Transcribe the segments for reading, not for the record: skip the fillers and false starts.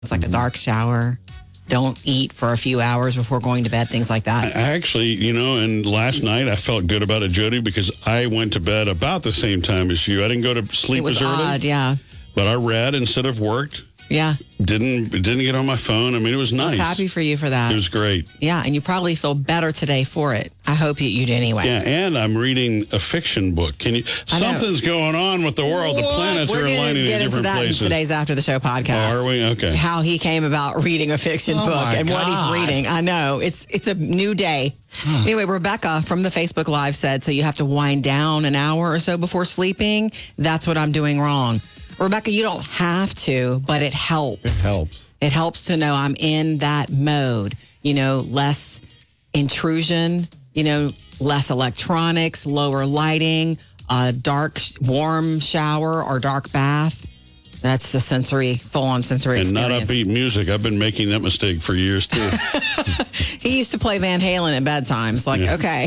It's like a dark shower. Don't eat for a few hours before going to bed, things like that. I actually, and last night I felt good about it, Jody, because I went to bed about the same time as you. I didn't go to sleep as early. It was odd, yeah. But I read instead of worked. Yeah. Didn't get on my phone. I mean, it was nice. I was happy for you for that. It was great. Yeah, and you probably feel better today for it. I hope that you do anyway. Yeah, and I'm reading a fiction book. Something's going on with the world. The planets are aligning in different places. We're going to get into that in today's After the Show podcast. Oh, are we? Okay. How he came about reading a fiction book and what he's reading. I know. It's a new day. Anyway, Rebecca from the Facebook Live said, so you have to wind down an hour or so before sleeping. That's what I'm doing wrong. Rebecca, you don't have to, but it helps. It helps. It helps to know I'm in that mode. Less intrusion, less electronics, lower lighting, a dark, warm shower or dark bath. That's the full-on sensory experience. And not upbeat music. I've been making that mistake for years, too. He used to play Van Halen at bedtime. It's like, okay.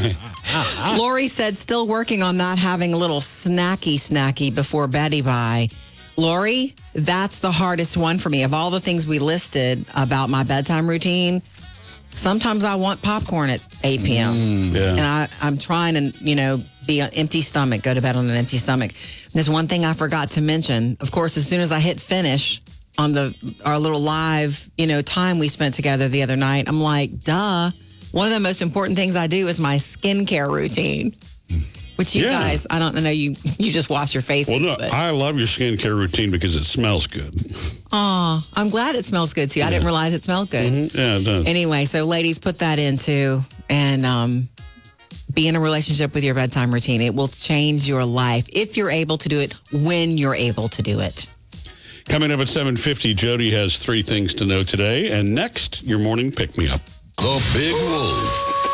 Lori said, still working on not having a little snacky before beddy bye. Lori, that's the hardest one for me. Of all the things we listed about my bedtime routine, sometimes I want popcorn at 8 p.m. Yeah. And I'm trying to, be an empty stomach, go to bed on an empty stomach. There's one thing I forgot to mention. Of course, as soon as I hit finish on our little live, time we spent together the other night, I'm like, duh. One of the most important things I do is my skincare routine. Which you guys, I don't know, you just wash your face. Well, no, I love your skincare routine because it smells good. Aw, I'm glad it smells good too. I didn't realize it smelled good. Mm-hmm. Yeah, it does. Anyway, so ladies, put that into and be in a relationship with your bedtime routine. It will change your life if you're able to do it when you're able to do it. Coming up at 7:50, Jody has 3 things to know today. And next, your morning pick-me-up. The Big Wolf.